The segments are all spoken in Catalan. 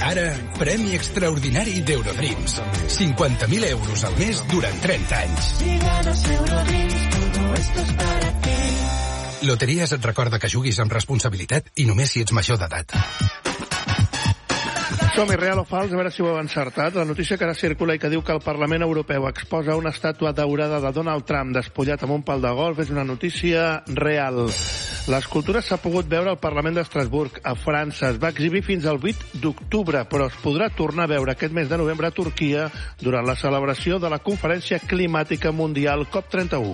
Ara, premi extraordinari d'Eurodreams. 50.000 euros al mes durant 30 anys. Si ganas Eurodreams, todo esto es para ti. Loteries et recorda que juguis amb responsabilitat i només si ets major d'edat. Som-hi, real o fals, a veure si ho heu encertat. La notícia que ara circula i que diu que el Parlament Europeu exposa una estàtua daurada de Donald Trump despullat amb un pal de golf és una notícia real. L'escultura s'ha pogut veure al Parlament d'Estrasburg, a França. Es va exhibir fins al 8 d'octubre, però es podrà tornar a veure aquest mes de novembre a Turquia durant la celebració de la Conferència Climàtica Mundial COP31.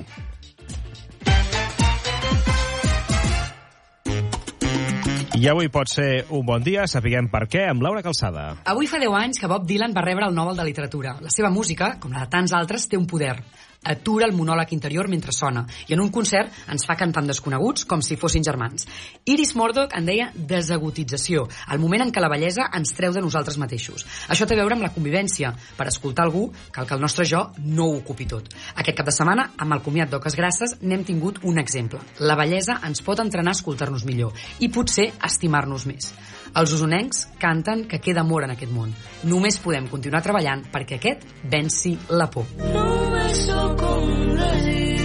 I avui pot ser un bon dia, sapiguem per què, amb Laura Calçada. Avui fa 10 anys que Bob Dylan va rebre el Nobel de Literatura. La seva música, com la de tants altres, té un poder. Atura el monòleg interior mentre sona, i en un concert ens fa cantar amb desconeguts com si fossin germans. Iris Murdoch en deia desagotització, el moment en què la bellesa ens treu de nosaltres mateixos. Això té a veure amb la convivència. Per escoltar algú, cal que el nostre jo no ho ocupi tot. Aquest cap de setmana, amb el comiat d'Oques Grasses, n'hem tingut un exemple. La bellesa ens pot entrenar a escoltar-nos millor i potser estimar-nos més. Els usonencs canten que queda amor en aquest món. Només podem continuar treballant perquè aquest venci la por. Només sóc un desig,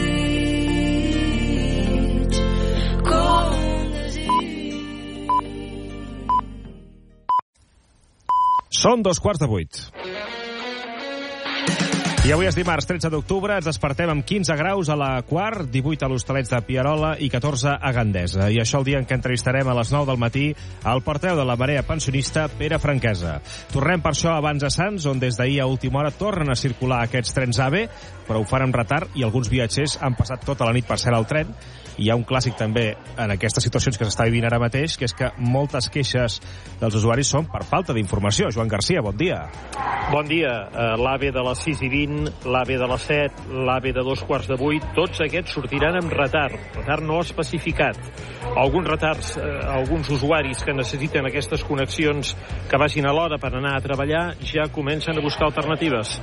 com un desig. Són 2:15. I avui és dimarts 13 d'octubre, ens despertem amb 15 graus a la Quar, 18 a l'Hostalets de Pierola i 14 a Gandesa. I això el dia en què entrevistarem a les 9 del matí el portaveu de la Marea Pensionista, Pere Franquesa. Tornem per això abans a Sants, on des d'ahir a última hora tornen a circular aquests trens AVE, però ho fan amb retard i alguns viatgers han passat tota la nit per ser al tren. Hi ha un clàssic també en aquestes situacions que s'està vivint ara mateix, que és que moltes queixes dels usuaris són per falta d'informació. Joan Garcia, bon dia. Bon dia. L'AVE de les 6:20, l'AVE de les 7, l'AVE de 7:45, tots aquests sortiran amb retard no especificat. Alguns retards, alguns usuaris que necessiten aquestes connexions que vagin a l'hora per anar a treballar ja comencen a buscar alternatives.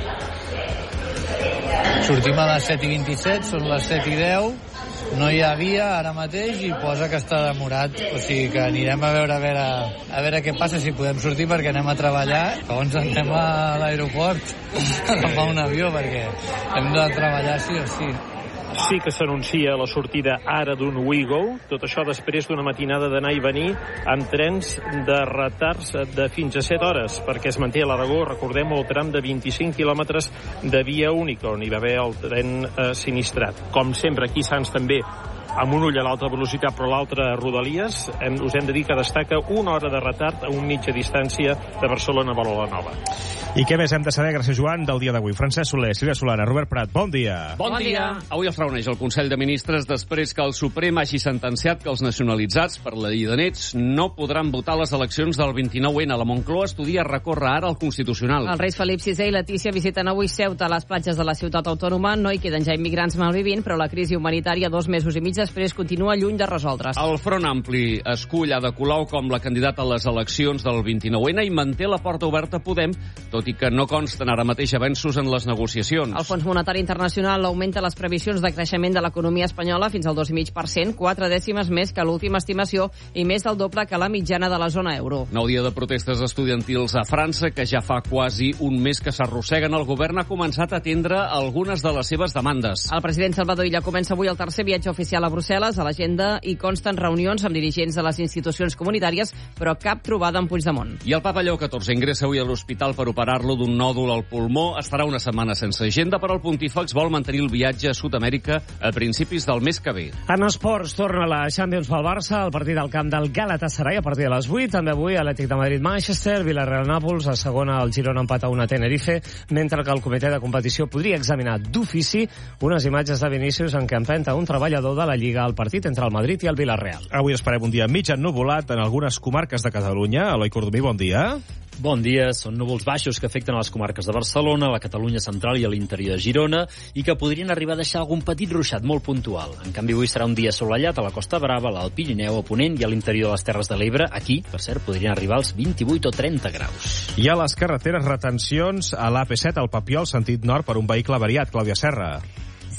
Sortim a les 7:27, són les 7:10, no hi ha via ara mateix i posa que està demorat, o sigui que anirem a veure què passa, si podem sortir perquè anem a treballar, llavors anem a l'aeroport a agafar un avió perquè hem de treballar sí o sí. Sí que s'anuncia la sortida ara d'un WeGo, tot això després d'una matinada d'anar i venir amb trens de retards de fins a 7 hores, perquè es manté a l'Aragó, recordem, el tram de 25 quilòmetres de via única, on hi va haver el tren sinistrat. Com sempre, aquí Sants també amb un ull a l'alta velocitat però l'altre a Rodalies, us hem de dir que destaca una hora de retard a un mitja distància de Barcelona a Vilanova. I què més hem de saber, gràcies Joan, del dia d'avui? Francesc Soler, Sílvia Solana, Robert Prat, bon dia. Bon dia. Avui es reuneix el Consell de Ministres després que el Suprem hagi sentenciat que els nacionalitzats per la llei de nets no podran votar les eleccions del 29N. La Moncloa estudia recórrer ara al Constitucional. Els reis Felip VI i Letícia visiten avui Ceuta. A les platges de la ciutat autònoma no hi queden ja immigrants malvivint, però la crisi humanitària 2 mesos i mig després continua lluny de resoldre's. El Front Ampli escull Ada Colau com la candidata a les eleccions del 29N i manté la porta oberta a Podem, tot i que no consten ara mateix avenços en les negociacions. El Fons Monetari Internacional augmenta les previsions de creixement de l'economia espanyola fins al 2,5%, 4 dècimes més que l'última estimació i més del doble que la mitjana de la zona euro. 9 dia de protestes estudiantils a França, que ja fa quasi un mes que s'arrosseguen. El govern ha començat a atendre algunes de les seves demandes. El president Salvador Illa comença avui el tercer viatge oficial a Brussel·les. A l'agenda hi consten reunions amb dirigents de les institucions comunitàries, però cap trobada amb Puigdemont. I el papa Lleó XIV ingressa avui a l'hospital per operar-lo d'un nòdul al pulmó. Estarà una setmana sense agenda, però el pontífex vol mantenir el viatge a Sud-amèrica a principis del mes que ve. En esports, torna la Champions pel Barça, el partit al camp del Galatasaray a partir de les 8. També avui Atlètic de Madrid-Manchester, Villarreal-Nàpols, a segona el Girona empat a 1 a Tenerife, mentre que el comitè de competició podria examinar d'ofici unes imatges de Vinícius en què empenta un treballador de la Lliga al partit entre el Madrid i el Villarreal. Avui esperem un dia mig ennuvolat en algunes comarques de Catalunya. Eloi Cordomí, bon dia. Bon dia. Són núvols baixos que afecten a les comarques de Barcelona, la Catalunya central i a l'interior de Girona i que podrien arribar a deixar algun petit ruixat molt puntual. En canvi, avui serà un dia assolellat a la Costa Brava, a l'Alt Pirineu, a Ponent i a l'interior de les Terres de l'Ebre. Aquí, per cert, podrien arribar als 28 o 30 graus. Hi ha a les carreteres retencions a l'AP7 al Papiol, sentit nord, per un vehicle avariat. Clàudia Serra.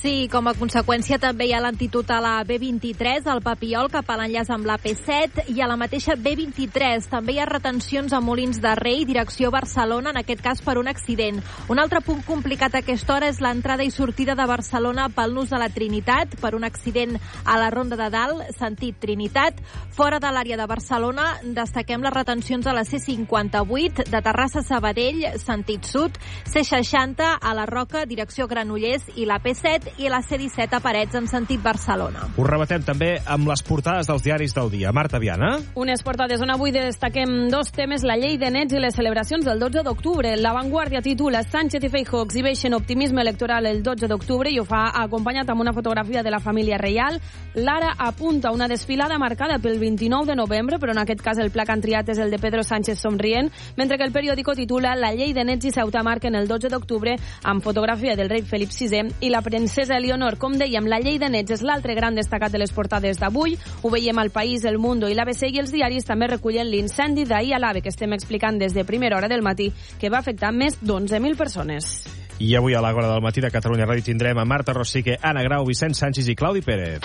Sí, com a conseqüència també hi ha lentitud a la B23, al Papiol, cap a l'enllaç amb la P7, i a la mateixa B23 també hi ha retencions a Molins de Rei, direcció Barcelona, en aquest cas per un accident. Un altre punt complicat a aquesta hora és l'entrada i sortida de Barcelona pel nus de la Trinitat, per un accident a la Ronda de Dalt, sentit Trinitat. Fora de l'àrea de Barcelona, destaquem les retencions a la C58, de Terrassa a Sabadell, sentit sud, C60 a la Roca, direcció Granollers, i la P7, i la C17 a Parets, en sentit Barcelona. Ho rebatem també amb les portades dels diaris del dia. Marta Viana. Unes portades on avui destaquem dos temes, la llei de nets i les celebracions del 12 d'octubre. La Vanguardia titula Sánchez i Feijóo exhibeixen optimisme electoral el 12 d'octubre i ho fa acompanyat amb una fotografia de la família reial. L'Ara apunta una desfilada marcada pel 29 de novembre, però en aquest cas el pla que han triat és el de Pedro Sánchez somrient, mentre que el periòdico titula La llei de nets i Ceuta marquen el 12 d'octubre amb fotografia del rei Felip VI i la princesa Eleonor. Com dèiem, la llei de nets és l'altre gran destacat de les portades d'avui. Ho veiem al País, El Mundo i l'ABC, i els diaris també recullen l'incendi d'ahir a l'AVE, que estem explicant des de primera hora del matí, que va afectar més d'11.000 persones. I avui a l'hora del matí de Catalunya Ràdio tindrem a Marta Rosique, Anna Grau, Vicent Sánchez i Claudi Pérez.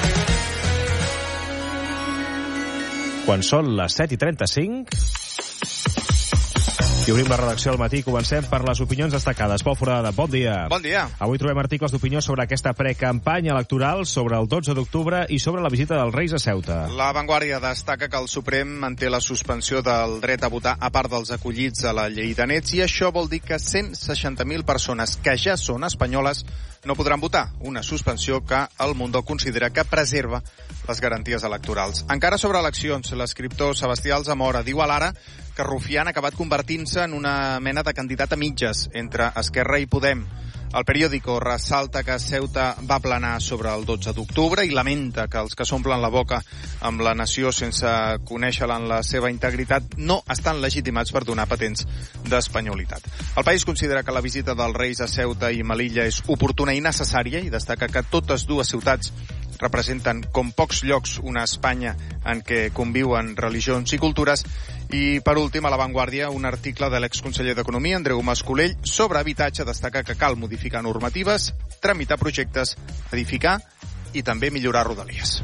Quan són les 7:35... I obrim la redacció al matí. Comencem per les opinions destacades. Pol Foradada, bon dia. Bon dia. Avui trobem articles d'opinió sobre aquesta precampanya electoral, sobre el 12 d'octubre i sobre la visita dels Reis a Ceuta. La Vanguardia destaca que el Suprem manté la suspensió del dret a votar a part dels acollits a la llei de nets, i això vol dir que 160.000 persones que ja són espanyoles no podran votar. Una suspensió que el Mundo considera que preserva les garanties electorals. Encara sobre eleccions, l'escriptor Sebastià Alsamora diu a l'Ara que Rufián ha acabat convertint-se en una mena de candidat a mitges entre Esquerra i Podem. El periòdico ressalta que Ceuta va planar sobre el 12 d'octubre i lamenta que els que s'omplen la boca amb la nació sense conèixer-la en la seva integritat no estan legitimats per donar patents d'espanyolitat. El País considera que la visita dels Reis a Ceuta i Melilla és oportuna i necessària i destaca que totes dues ciutats representen com pocs llocs una Espanya en què conviuen religions i cultures. I, per últim, a La Vanguardia, un article de l'exconseller d'Economia, Andreu Mascolell, sobre habitatge, destaca que cal modificar normatives, tramitar projectes, edificar i també millorar rodalies.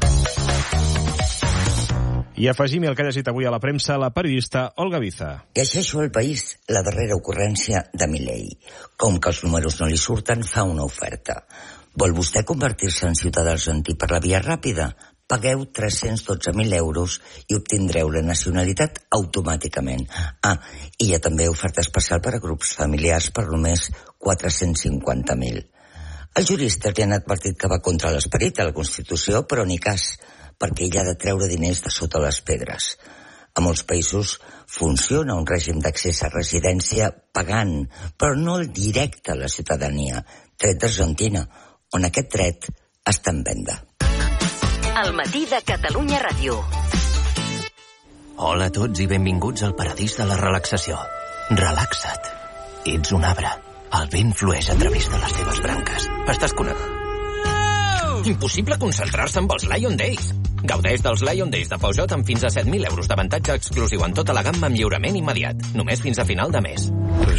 I afegim el que ha llegit avui a la premsa la periodista Olga Biza. Llegeixo al País la darrera ocurrència de Milei. Com que els números no li surten, fa una oferta. Vol vostè convertir-se en ciutadà argentí per la via ràpida? Pagueu 312.000 euros i obtindreu la nacionalitat automàticament. I hi ha també oferta especial per a grups familiars per només 450.000. Els juristes li han advertit que va contra l'esperit de la Constitució, però ni cas, perquè ell ha de treure diners de sota les pedres. A molts països funciona un règim d'accés a residència pagant, però no el directe a la ciutadania, tret d'Argentina, on aquest dret està en venda. El matí de Catalunya Ràdio. Hola a tots i benvinguts al paradís de la relaxació. Relaxa't. Ets un arbre. El vent flueix a través de les teves branques. Estàs connectat. Impossible concentrar-se amb els Lion Days. Gaudeix dels Lion Days de Peugeot amb fins a 7.000 euros d'avantatge exclusiu en tota la gamma amb lliurament immediat. Només fins a final de mes.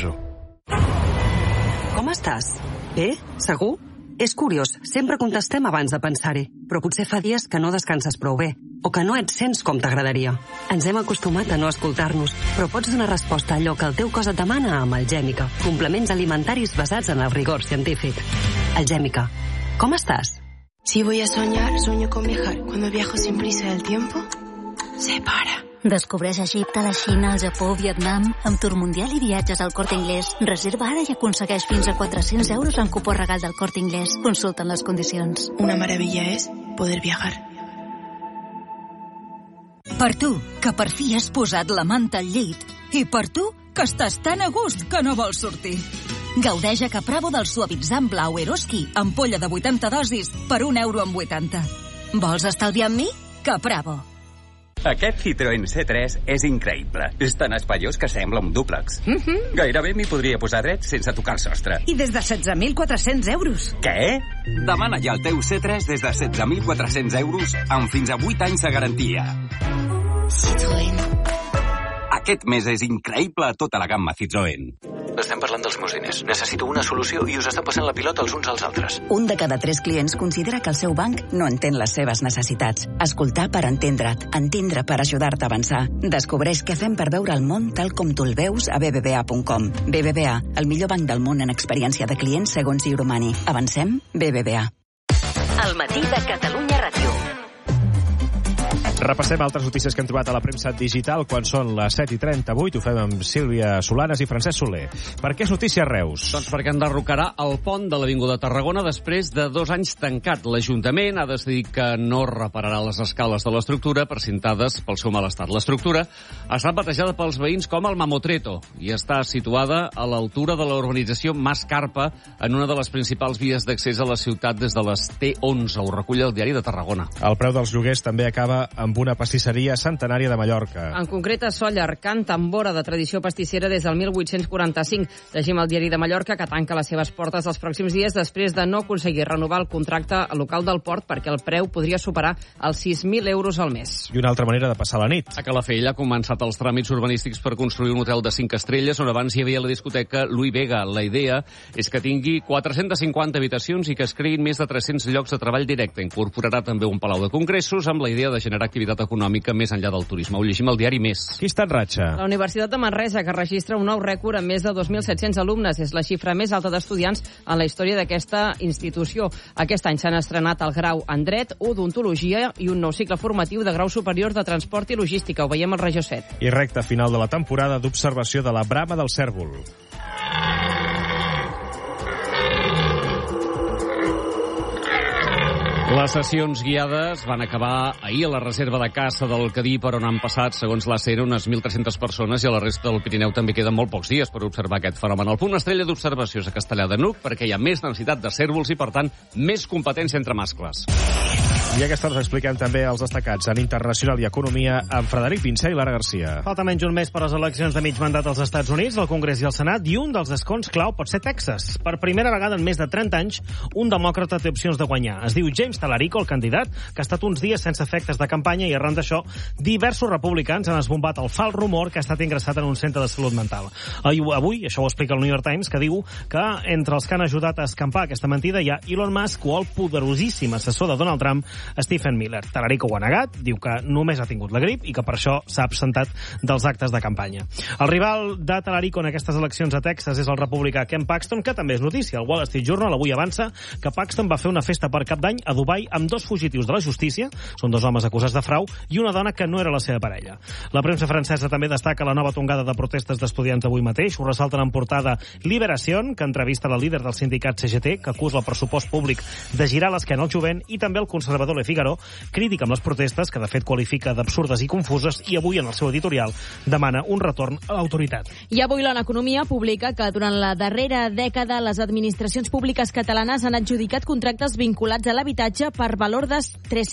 Com estàs? Bé? Segur? És curiós, sempre contestem abans de pensar-hi, però potser fa dies que no descanses prou bé, o que no et sents com t'agradaria. Ens hem acostumat a no escoltar-nos, però pots donar resposta a allò que el teu cos et demana amb Algèmica, complements alimentaris basats en el rigor científic. Algèmica, com estàs? Si voy a soñar, sueño con viajar. Cuando viajo sin prisa el tiempo se para. Descobreix Egipte, la Xina, el Japó, Vietnam, amb Tour Mundial i viatges al Corte Inglés. Reserva ara i aconsegueix fins a 400 euros en cupó regal del Corte Inglés. Consulta les condicions. Una maravilla es poder viajar. Per tu, que per fi has posat la manta al llit. I per tu, que estàs tan a gust que no vols sortir. Gaudeix a Capravo del suavitzant blau Eroski, ampolla de 80 dosis per €1,80. Vols estalviar amb mi? Capravo. Aquest Citroën C3 és increïble. És tan espaiós que sembla un dúplex. Gairebé m'hi podria posar dret sense tocar el sostre. I des de 16.400 euros. Què? Demana ja el teu C3 des de 16.400 euros amb fins a 8 anys de garantia. Citroën. Aquest mes és increïble a tota la gamma Citroën. estem parlant dels meus diners. Necessito una solució i us està passant la pilota els uns als altres. Un de cada 3 clients considera que el seu banc no entén les seves necessitats. Escoltar per entendre't. Entendre per ajudar-te a avançar. Descobreix què fem per veure el món tal com tu el veus a bbva.com. BBVA, el millor banc del món en experiència de clients segons Euromani. Avancem? BBVA. El matí de Catalunya Ràdio. Repassem altres notícies que hem trobat a la premsa digital quan són les 7:38. Ho fem amb Sílvia Solanes i Francesc Soler. Per què és notícia a Reus? Doncs perquè enderrocarà el pont de l'Avinguda Tarragona després de 2 anys tancat. L'Ajuntament ha decidit que no repararà les escales de l'estructura precintades pel seu mal estat. L'estructura ha estat batejada pels veïns com el Mamotreto i està situada a l'altura de la urbanització Mas Carpa, en una de les principals vies d'accés a la ciutat des de les T11. Ho recull el Diari de Tarragona. El preu dels lloguers també acaba amb una pastisseria centenària de Mallorca. En concret, a Sóller, Can Tambora, de tradició pastissera des del 1845. Llegim el Diari de Mallorca, que tanca les seves portes els pròxims dies després de no aconseguir renovar el contracte local del port perquè el preu podria superar els 6.000 euros al mes. I una altra manera de passar la nit. A Calafell ha començat els tràmits urbanístics per construir un hotel de 5 estrelles on abans hi havia la discoteca Louis Vega. La idea és que tingui 450 habitacions i que es creïn més de 300 llocs de treball directe. Incorporarà també un palau de congressos amb la idea de generar activitat econòmica més enllà del turisme. Ho llegim al diari Més. Qui està en ratxa? La Universitat de Manresa, que registra un nou rècord amb més de 2.700 alumnes. És la xifra més alta d'estudiants en la història d'aquesta institució. Aquest any s'han estrenat el grau en dret, odontologia i un nou cicle formatiu de grau superior de transport i logística. Ho veiem al Regió 7. I recta final de la temporada d'observació de la brama del cèrvol. Les sessions guiades van acabar ahir a la reserva de caça del Cadí, per on han passat, segons l'ACER, unes 1.300 persones, i a la resta del Pirineu també queden molt pocs dies per observar aquest fenomen. El punt estrella d'observació és a Castellar de N'Hug, perquè hi ha més densitat de cérvols i, per tant, més competència entre mascles. I a aquesta hora us expliquem també els destacats en Internacional i Economia amb Frederic Pinsà i Lara Garcia. Falta menys un mes per les eleccions de mig mandat als Estats Units, al Congrés i al Senat, i un dels escons clau pot ser Texas. Per primera vegada en més de 30 anys, un demòcrata té opcions de guanyar. Es diu James Talarico, el candidat, que ha estat uns dies sense efectes de campanya, i arran d'això, diversos republicans han esbombat el fals rumor que ha estat ingressat en un centre de salut mental. Avui, això ho explica el New York Times, que diu que entre els que han ajudat a escampar aquesta mentida hi ha Elon Musk o el poderosíssim assessor de Donald Trump, Stephen Miller. Talarico ho ha negat, diu que només ha tingut la grip i que per això s'ha absentat dels actes de campanya. El rival de Talarico en aquestes eleccions a Texas és el republicà Ken Paxton, que també és notícia. El Wall Street Journal avui avança que Paxton va fer una festa per Cap d'Any a Dubai amb 2 fugitius de la justícia, són 2 homes acusats de frau, i una dona que no era la seva parella. La premsa francesa també destaca la nova tongada de protestes d'estudiants avui mateix. Ho ressalten en portada Liberación, que entrevista la líder del sindicat CGT, que acusa el pressupost públic de girar l'esquena al jovent, i també el conservador Le Figaro, crític amb les protestes, que de fet qualifica d'absurdes i confuses, i avui en el seu editorial demana un retorn a l'autoritat. I avui l'Economia publica que durant la darrera dècada les administracions públiques catalanes han adjudicat contractes vinculats a l'habitatge per valor de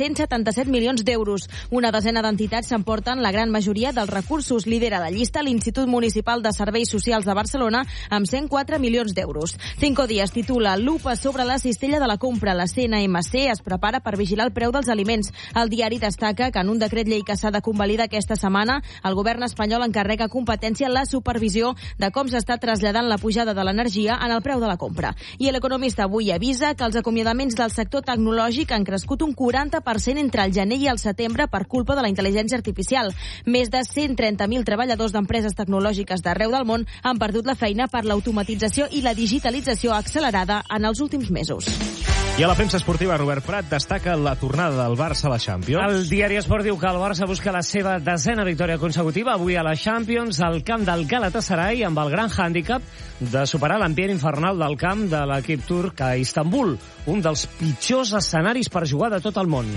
377 milions d'euros. Una desena d'entitats s'emporten la gran majoria dels recursos. Lidera la llista l'Institut Municipal de Serveis Socials de Barcelona amb 104 milions d'euros. Cinco Días titula Lupa sobre la cistella de la compra. La CNMC es prepara per vigilar el preu dels aliments. El diari destaca que en un decret llei que s'ha de convalidar aquesta setmana, el govern espanyol encarrega competència la supervisió de com s'està traslladant la pujada de l'energia en el preu de la compra. I l'Economista avui avisa que els acomiadaments del sector tecnològic han crescut un 40% entre el gener i el setembre per culpa de la intel·ligència artificial. Més de 130.000 treballadors d'empreses tecnològiques d'arreu del món han perdut la feina per l'automatització i la digitalització accelerada en els últims mesos. I a la premsa esportiva, Robert Prat destaca la tornada del Barça a la Champions. El diari Esport diu que el Barça busca la seva 10ª victòria consecutiva avui a la Champions al camp del Galatasaray, amb el gran hàndicap de superar l'ambient infernal del camp de l'equip turc a Istanbul, un dels pitjors escenaris per jugar de tot el món.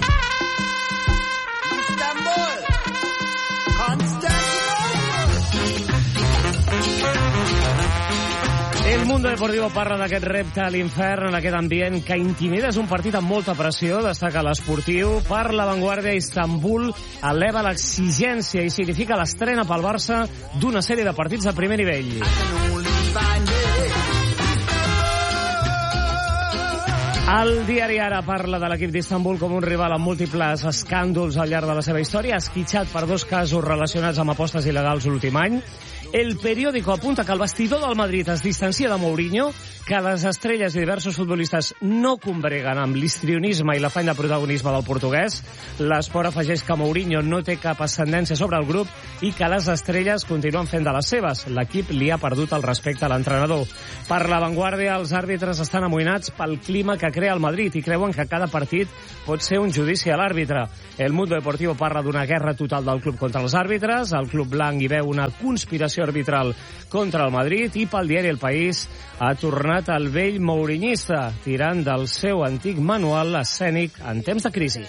El Mundo Deportivo parla d'aquest repte a l'infern, en aquest ambient que intimida. És un partit amb molta pressió, destaca l'esportiu. Per La Vanguardia, Istanbul eleva l'exigència i significa l'estrena pel Barça d'una sèrie de partits de primer nivell. El diari Ara parla de l'equip d'Istanbul com un rival amb múltiples escàndols al llarg de la seva història, esquitxat per 2 casos relacionats amb apostes il·legals l'últim any. El periòdico apunta que el vestidor del Madrid es distancia de Mourinho, que les estrelles i diversos futbolistes no combreguen amb l'histrionisme i l'afany de protagonisme del portuguès. L'Esport afegeix que Mourinho no té cap ascendència sobre el grup i que les estrelles continuen fent de les seves. L'equip li ha perdut el respecte a l'entrenador. Per La Vanguardia, els àrbitres estan amoïnats pel clima que crea el Madrid i creuen que cada partit pot ser un judici a l'àrbitre. El Mundo Deportivo parla d'una guerra total del club contra els àrbitres. El club blanc hi veu una conspiració arbitral contra el Madrid i pel diari El País ha tornat el vell mourinista, tirant del seu antic manual escènic en temps de crisi.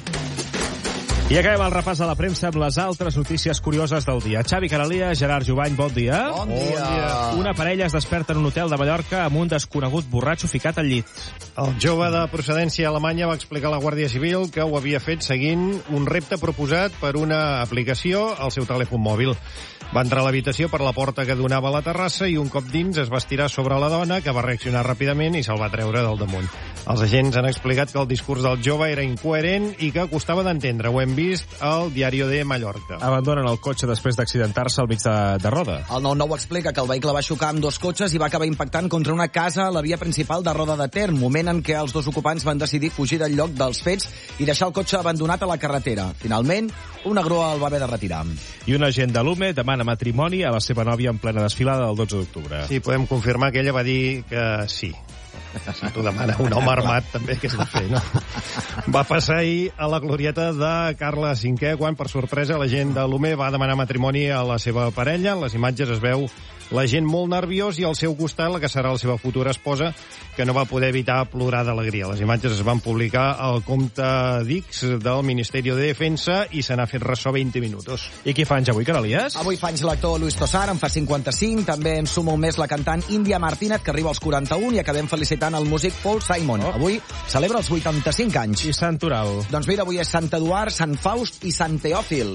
I acabem el repàs de la premsa amb les altres notícies curioses del dia. Xavi Caralia, Gerard Jovany, bon dia. Bon dia. Una parella es desperta en un hotel de Mallorca amb un desconegut borratxo ficat al llit. El jove de procedència alemanya va explicar a la Guàrdia Civil que ho havia fet seguint un repte proposat per una aplicació al seu telèfon mòbil. Va entrar a l'habitació per la porta que donava a la terrassa i un cop dins es va estirar sobre la dona, que va reaccionar ràpidament i se'l va treure del damunt. Els agents han explicat que el discurs del jove era incoherent i que costava d'entendre. Ho hem vist al Diario de Mallorca. Abandonen el cotxe després d'accidentar-se al mig de roda. El 9-9 explica que el vehicle va xocar amb 2 cotxes i va acabar impactant contra una casa a la via principal de Roda de Ter, moment en què els 2 ocupants van decidir fugir del lloc dels fets i deixar el cotxe abandonat a la carretera. Finalment, una grua el va haver de retirar. I un agent de l'UME demana matrimoni a la seva nòvia en plena desfilada del 12 d'octubre. Sí, podem confirmar que ella va dir que sí. Si t'ho demana un home armat, també, què has de fer, no? Va passar ahir a la glorieta de Carles V, quan, per sorpresa, la gent de l'UME va demanar matrimoni a la seva parella. En les imatges es veu la gent molt nerviós i al seu costat la que serà la seva futura esposa, que no va poder evitar plorar d'alegria. Les imatges es van publicar al compte d'X del Ministeri de Defensa i se n'ha fet ressò 20 minuts. I qui fa anys avui, Caralies? Avui fa anys l'actor Luis Tosar, en fa 55. També en suma un mes la cantant Índia Martínez, que arriba als 41, i acabem felicitant el músic Paul Simon. Avui celebra els 85 anys. I Sant Oral? Doncs mira, avui és Sant Eduard, Sant Faust i Sant Teòfil.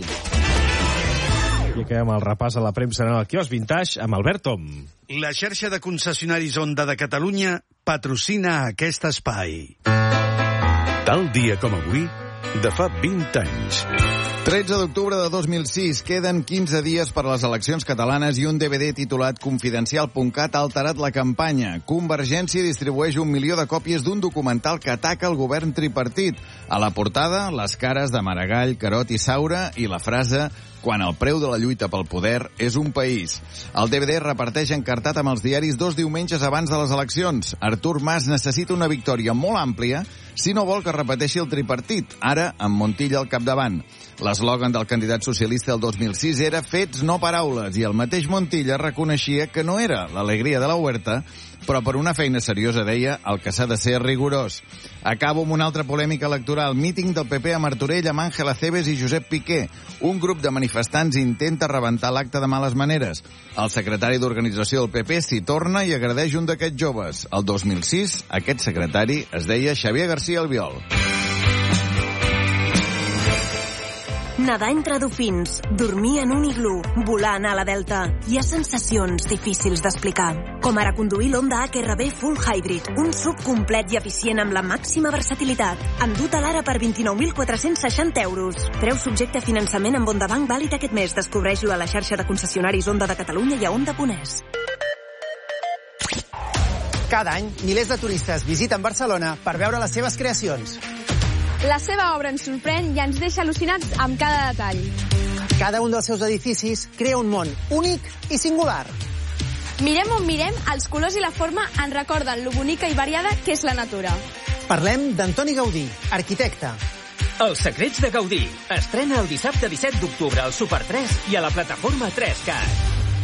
I acabem el repàs a la premsa en el quiosc Vintage amb Albert Tom. La xarxa de concessionaris Honda de Catalunya patrocina aquest espai. Tal dia com avui, de fa 20 anys. 13 d'octubre de 2006. Queden 15 dies per a les eleccions catalanes i un DVD titulat Confidencial.cat ha alterat la campanya. Convergència distribueix 1 milió de còpies d'un documental que ataca el govern tripartit. A la portada, les cares de Maragall, Carot i Saura i la frase quan el preu de la lluita pel poder és un país. El DVD reparteix encartat amb els diaris 2 diumenges abans de les eleccions. Artur Mas necessita una victòria molt àmplia si no vol que repeteixi el tripartit, ara amb Montilla al capdavant. L'eslògan del candidat socialista del 2006 era fets, no paraules, i el mateix Montilla reconeixia que no era l'alegria de la Huerta, però per una feina seriosa deia el que s'ha de ser rigorós. Acabo amb una altra polèmica electoral. Míting del PP a Martorell amb Àngel Acebes i Josep Piqué. Un grup de manifestants intenta rebentar l'acte de males maneres. El secretari d'organització del PP s'hi torna i agredeix un d'aquests joves. El 2006, aquest secretari es deia Xavier García Albiol. Nedar entre dofins, dormir en un iglú, volar a la Delta. Hi ha sensacions difícils d'explicar. Com ara conduir l'Honda HRV Full Hybrid, un SUV complet i eficient amb la màxima versatilitat. Endut a l'ara per 29.460 euros. Preu subjecte a finançament amb Honda Bank vàlid aquest mes. Descobreix-lo a la xarxa de concessionaris Honda de Catalunya i a Honda.es. Cada any, milers de turistes visiten Barcelona per veure les seves creacions. La seva obra ens sorprèn i ens deixa al·lucinats amb cada detall. Cada un dels seus edificis crea un món únic i singular. Mirem on mirem, els colors i la forma ens recorden lo bonica i variada que és la natura. Parlem d'Antoni Gaudí, arquitecte. Els secrets de Gaudí. Estrena el dissabte 17 d'octubre al Super 3 i a la plataforma 3Cat.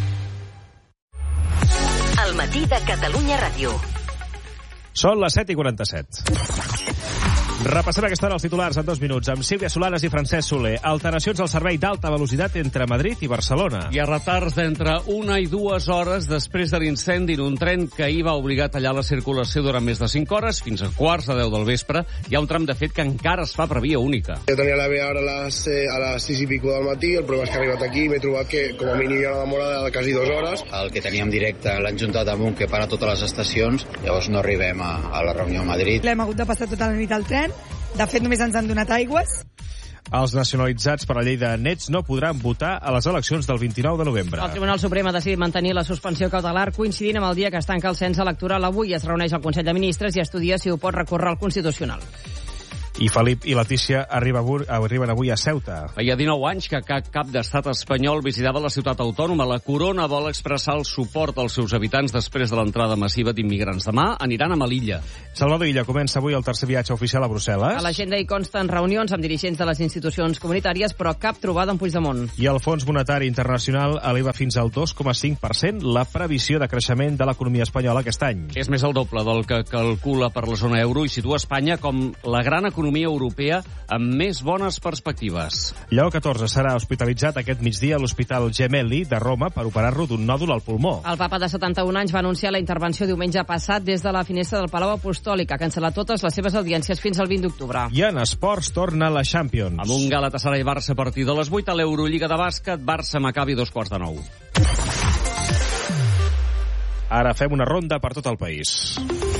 El matí de Catalunya Ràdio. Són les 7:47. Repassem aquesta hora els titulars en 2 minuts amb Sílvia Solanes i Francesc Soler. Alteracions al servei d'alta velocitat entre Madrid i Barcelona. Hi ha retards d'entre 1 i 2 hores després de l'incendi en un tren que ahir va obligar a tallar la circulació durant més de 5 hores, fins a 9:15 del vespre. Hi ha un tram, de fet, que encara es fa per via única. Jo tenia la via ara a les 6 i pico del matí, el problema és que he arribat aquí i m'he trobat que com a mínim hi ha una demora de quasi 2 hores. El que teníem directe l'han juntat amb un que para totes les estacions, llavors no arribem a la reunió a Madrid. L'hem hagut de passar tota la nit al tren. De fet, només ens han donat aigües. Els nacionalitzats per la llei de nets no podran votar a les eleccions del 29 de novembre. El Tribunal Suprem ha decidit mantenir la suspensió cautelar coincidint amb el dia que es tanca el cens electoral. Avui es reuneix el Consell de Ministres i estudia si ho pot recórrer al Constitucional. I Felip i Letícia arriben avui a Ceuta. Hi ha 19 anys que cap d'estat espanyol visitava la ciutat autònoma. La Corona vol expressar el suport als seus habitants després de l'entrada massiva d'immigrants. Demà aniran a Melilla. Salvador Illa comença avui el tercer viatge oficial a Brussel·les. A l'agenda hi consten reunions amb dirigents de les institucions comunitàries, però cap trobada amb Puigdemont. I el Fons Monetari Internacional eleva fins al 2,5% la previsió de creixement de l'economia espanyola aquest any. És més el doble del que calcula per la zona euro i situa Espanya com la gran economia europea amb més bones perspectives. Lleó XIV serà hospitalitzat aquest migdia a l'Hospital Gemelli de Roma per operar-lo d'un nòdul al pulmó. El papa de 71 anys va anunciar la intervenció diumenge passat des de la finestra del Palau Apostòlic. Ha cancel·lat totes les seves audiències fins al 20 d'octubre. I en esports torna la Champions. Amb un Galatasaray-Barça a partir de les 8 a l'Eurolliga de bàsquet, Barça-Maccabi 9:15. Ara fem una ronda per tot el país.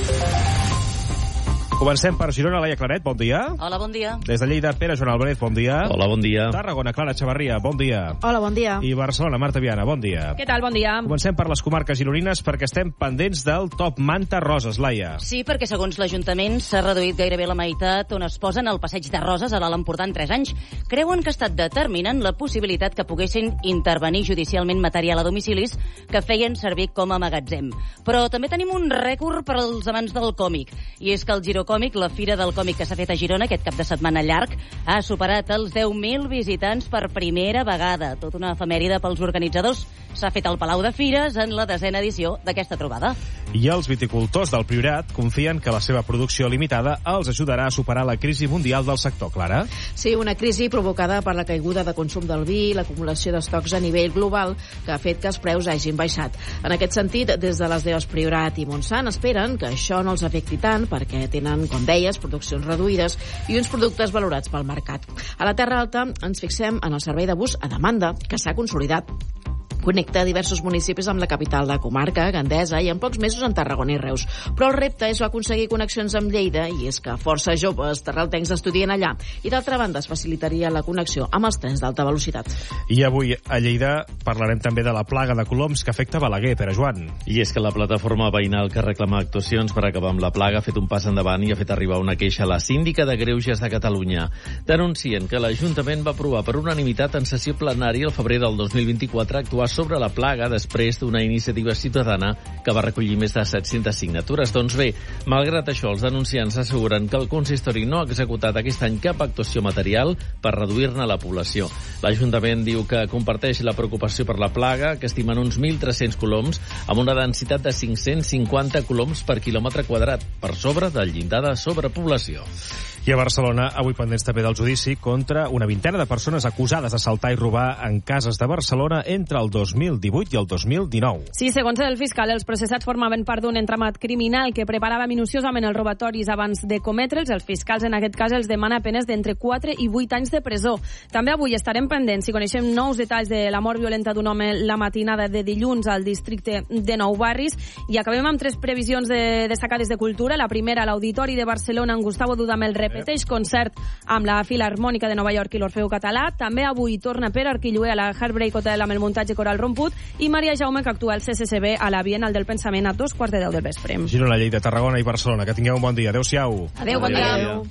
Comencem per Girona, Laia Claret, bon dia. Hola, bon dia. Des de Lleida, Pere Joan Álvarez, bon dia. Hola, bon dia. Tarragona, Clara Chavarria, bon dia. Hola, bon dia. I Barcelona, Marta Viana, bon dia. Què tal, bon dia. Comencem per les comarques gironines perquè estem pendents del top manta roses, Laia. Sí, perquè segons l'Ajuntament s'ha reduït gairebé la meitat on es posen al passeig de Roses a l'Alt Empordà en 3 anys. Creuen que ha estat determinant la possibilitat que poguessin intervenir judicialment material a domicilis que feien servir com a magatzem. Però també tenim un rècord per als amants del còmic, i és que el Girocòmic, la fira del còmic que s'ha fet a Girona aquest cap de setmana llarg, ha superat els 10.000 visitants per primera vegada. Tot una efemèride pels organitzadors. S'ha fet al Palau de Fires en la 10ª edició d'aquesta trobada. I els viticultors del Priorat confien que la seva producció limitada els ajudarà a superar la crisi mundial del sector, Clara. Sí, una crisi provocada per la caiguda de consum del vi i l'acumulació d'estocs a nivell global que ha fet que els preus hagin baixat. En aquest sentit, des de les DEOs Priorat i Montsant esperen que això no els afecti tant perquè tenen, com deies, produccions reduïdes i uns productes valorats pel mercat. A la Terra Alta ens fixem en el servei de bus a demanda, que s'ha consolidat. Connecta diversos municipis amb la capital de comarca, Gandesa, i en pocs mesos en Tarragona i Reus. Però el repte és aconseguir connexions amb Lleida, i és que força joves terraltencs estudien allà, i d'altra banda es facilitaria la connexió amb els trens d'alta velocitat. I avui a Lleida parlarem també de la plaga de coloms que afecta Balaguer, Pere Joan. I és que la plataforma veïnal que reclama actuacions per acabar amb la plaga ha fet un pas endavant i ha fet arribar una queixa a la síndica de Greuges de Catalunya. Denuncien que l'Ajuntament va aprovar per unanimitat en sessió plenària el febrer del 2024 actuar sobre la plaga després d'una iniciativa ciutadana que va recollir més de 700 signatures. Doncs bé, malgrat això, els denunciants asseguren que el consistori no ha executat aquest any cap actuació material per reduir-ne la població. L'Ajuntament diu que comparteix la preocupació per la plaga, que estimen uns 1.300 coloms, amb una densitat de 550 coloms per quilòmetre quadrat, per sobre del llindar de sobrepoblació. I a Barcelona, avui pendents també del judici contra una vintena de persones acusades d'assaltar i robar en cases de Barcelona entre el 2018 i el 2019. Sí, segons el fiscal, els processats formaven part d'un entramat criminal que preparava minuciosament els robatoris abans de cometre'ls. Els fiscals, en aquest cas, els demana penes d'entre 4 i 8 anys de presó. També avui estarem pendents si coneixem nous detalls de la mort violenta d'un home la matinada de dilluns al districte de Nou Barris. I acabem amb 3 previsions destacades de cultura. La primera, l'Auditori de Barcelona, en Gustavo Dudamel repeteix concert amb la Filharmònica de Nova York i l'Orfeu Català. També avui torna Pere Arquillué a la Heartbreak Hotel amb el muntatge coral romput, i Maria Jaume, que actua al CCCB a la Bienal del Pensament a 2:15 del vespre. Girona, Lleida, Tarragona i Barcelona. Que tingueu un bon dia. Adéu-siau. Adéu, bon dia.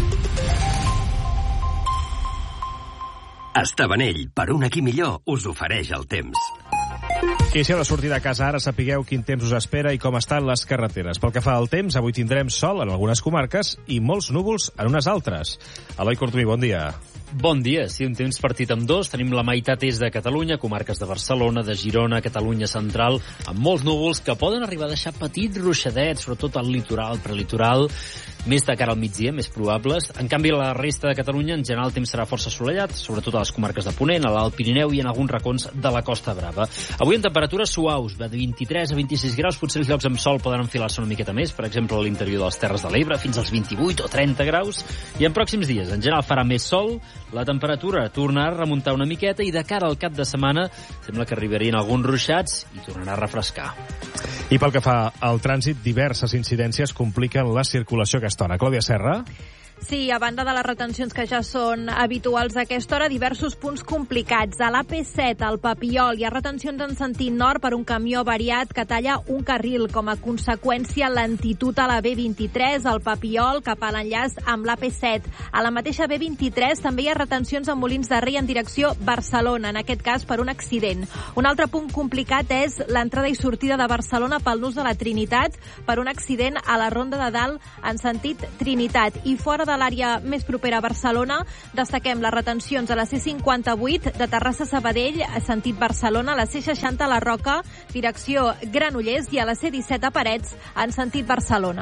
Estabanell, per un aquí millor, us ofereix el temps. I si heu de sortir de casa ara, sapigueu quin temps us espera i com estan les carreteres. Pel que fa al temps, avui tindrem sol en algunes comarques i molts núvols en unes altres. Eloi Cortumí, bon dia. Bon dia. Sí, un temps partit amb dos. Tenim la meitat est de Catalunya, comarques de Barcelona, de Girona, Catalunya central, amb molts núvols que poden arribar a deixar petits ruixadets, sobretot al litoral, prelitoral, més de cara al migdia, més probables. En canvi, la resta de Catalunya, en general, el temps serà força assolellat, sobretot a les comarques de Ponent, a l'Alt Pirineu i en alguns racons de la Costa Brava. Avui en temperatures suaus, de 23 a 26 graus, potser els llocs amb sol poden enfilar-se una miqueta més, per exemple, a l'interior de les Terres de l'Ebre, fins als 28 o 30 graus, i en pròxims dies, en general, farà més sol, la temperatura tornarà a remuntar una miqueta i de cara al cap de setmana sembla que arribarien alguns ruixats i tornarà a refrescar. I pel que fa al trànsit, diverses incidències compliquen la circulació a aquesta hora. Clàudia Serra. Sí, a banda de les retencions que ja són habituals a aquesta hora, diversos punts complicats. A l'AP7, al Papiol, hi ha retencions en sentit nord per un camió variat que talla un carril. Com a conseqüència, lentitud a la B23, al Papiol, cap a l'enllaç amb l'AP7. A la mateixa B23 també hi ha retencions a Molins de Rei en direcció Barcelona, en aquest cas per un accident. Un altre punt complicat és l'entrada i sortida de Barcelona pel nus de la Trinitat per un accident a la Ronda de Dalt en sentit Trinitat. I fora de l'àrea més propera a Barcelona, destaquem les retencions a la C58 de Terrassa a Sabadell, sentit Barcelona, a la C60 a la Roca, direcció Granollers, i a la C17 a Parets, en sentit Barcelona.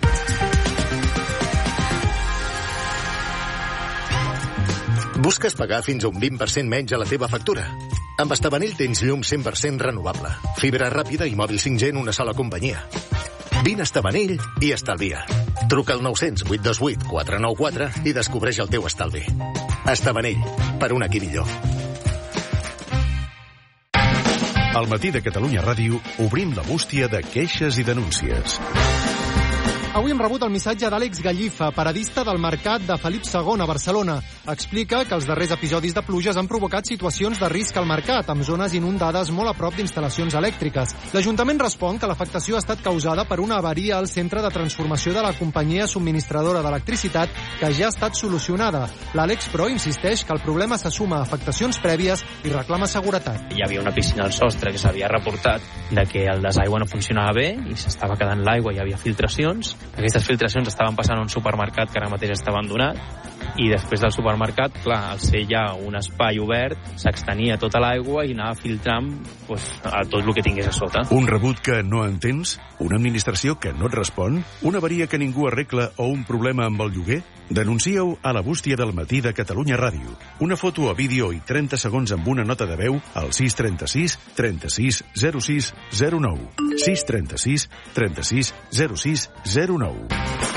Busques pagar fins a un 20% menys a la teva factura? Amb Estabanell tens llum 100% renovable, fibra ràpida i mòbil 5G en una sola companyia. Vine a Estabanell i estalvia. Truca al 900 828 494 i descobreix el teu estalvi. Estabanell, per un aquí millor. Al matí de Catalunya Ràdio obrim la bústia de queixes i denúncies. Avui hem rebut el missatge d'Àlex Gallifa, paradista del mercat de Felip II a Barcelona. Explica que els darrers episodis de pluges han provocat situacions de risc al mercat, amb zones inundades molt a prop d'instal·lacions elèctriques. L'Ajuntament respon que l'afectació ha estat causada per una avaria al centre de transformació de la companyia subministradora d'electricitat, que ja ha estat solucionada. L'Àlex, però, insisteix que el problema se suma a afectacions prèvies i reclama seguretat. Hi havia una piscina al sostre que s'havia reportat de que el desaigua no funcionava bé i s'estava quedant l'aigua, hi havia filtracions. Aquestes filtracions estaven passant a un supermercat que ara mateix està abandonat, i després del supermercat, clar, al ser ja un espai obert, s'extenia tota l'aigua i anava filtrant a tot el que tingués a sota. Un rebut que no entens? Una administració que no et respon? Una avaria que ningú arregla o un problema amb el lloguer? Denuncieu a la bústia del matí de Catalunya Ràdio. Una foto o vídeo i 30 segons amb una nota de veu al 636 36 06 09. 636 36 06 09.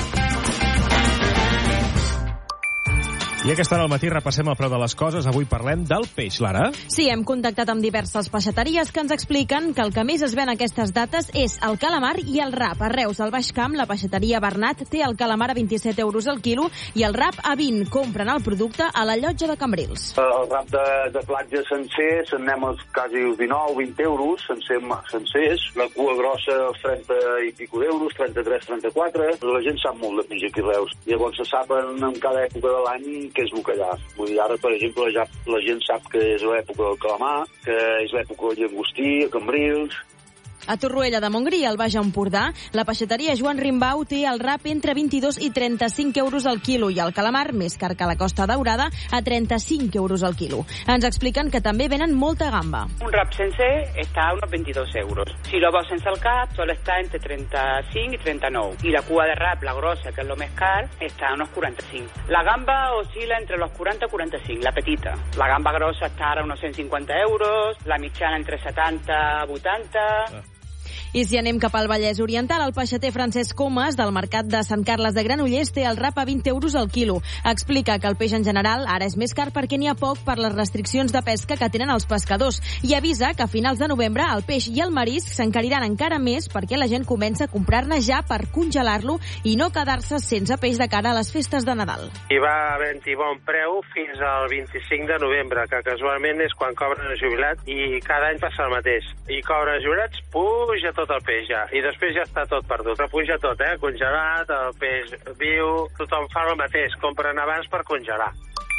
I a aquesta hora al matí repassem el preu de les coses. Avui parlem del peix, Lara. Sí, hem contactat amb diverses peixateries que ens expliquen que el que més es ven aquestes dates és el calamar i el rap. A Reus, al Baix Camp, la peixateria Bernat té el calamar a 27 euros al quilo i el rap a 20. Compren el producte a la llotja de Cambrils. El rap de platja sencer s'anem als quasi 19, 20 euros, sencers. La cua grossa, els 30 i pico d'euros, 33, 34. La gent sap molt de peix aquí a Reus. Llavors se sap en cada època de l'any que és bacallà. Vull dir, ara, per exemple, ja la gent sap que és l'època del calamar, que és l'època del llagostí, a Cambrils. A Torroella de Montgrí, al Baix Empordà, la peixateria Joan Rimbau té el rap entre 22 i 35 euros al quilo i el calamar, més car que a la Costa Daurada, a 35 euros al quilo. Ens expliquen que també venen molta gamba. Un rap sencer está a unos 22 euros. Si lo vas sense el cap, suele estar entre 35 y 39. Y la cua de rap, la grosa, que es lo més car, está a unos 45. La gamba oscila entre los 40 y 45, la petita. La gamba grosa está ahora a unos 150 euros, la mitjana entre 70 y 80... I si anem cap al Vallès Oriental, el peixater Francesc Comas, del mercat de Sant Carles de Granollers, té el rap a 20 euros al quilo. Explica que el peix en general ara és més car perquè n'hi ha poc per les restriccions de pesca que tenen els pescadors. I avisa que a finals de novembre el peix i el marisc s'encariran encara més perquè la gent comença a comprar-ne ja per congelar-lo i no quedar-se sense peix de cara a les festes de Nadal. I va havent-hi bon preu fins al 25 de novembre, que casualment és quan cobren el jubilat, i cada any passa el mateix. I cobren els jubilats, puja tot el peix ja, i després ja està tot perdut, però puja tot, congelat, el peix viu, tothom fa el mateix, compren abans per congelar.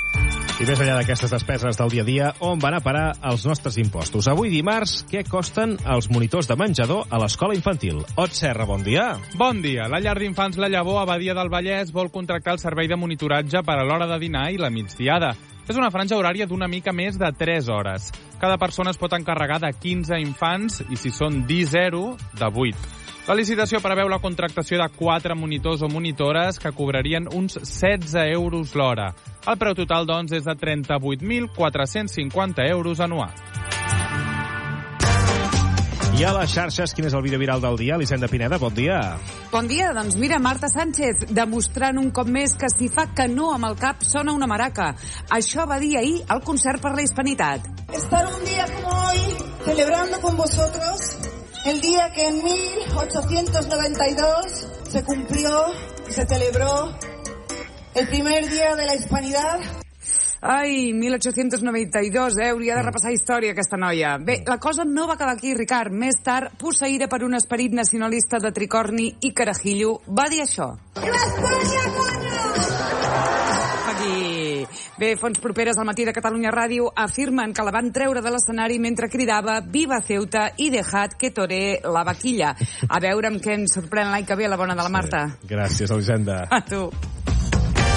I més enllà d'aquestes despeses del dia a dia, on van a parar els nostres impostos? Avui dimarts, què costen els monitors de menjador a l'escola infantil? Ot Serra, bon dia. Bon dia. La llar d'infants La Llavor a Badia del Vallès vol contractar el servei de monitoratge per a l'hora de dinar i la migdiada. És una franja horària d'una mica més de 3 hores. Cada persona es pot encarregar de 15 infants i, si són D0, de 8. La licitació preveu la contractació de 4 monitors o monitores que cobrarien uns 16 euros l'hora. El preu total, doncs, és de 38.450 euros anuals. I a les xarxes, quin és el vídeo viral del dia? Elisenda Pineda, bon dia. Bon dia, doncs mira, Marta Sánchez, demostrant un cop més que si fa que no amb el cap sona una maraca. Això va dir ahir al concert per la Hispanitat. Estar un día como hoy, celebrando con vosotros, el día que en 1892 se cumplió y se celebró el primer día de la Hispanidad. Ai, 1892, hauria de repassar història aquesta noia. Bé, la cosa no va acabar aquí, Ricard. Més tard, posseïda per un esperit nacionalista de tricorni i carajillo, va dir això. ¡Viva España, coño! Aquí. Bé, fonts properes al Matí de Catalunya Ràdio afirmen que la van treure de l'escenari mentre cridava Viva Ceuta i dejad que toré la vaquilla. A veure amb què ens sorprèn l'any que ve la bona de la Marta. Sí. Gràcies, Elisenda. A tu.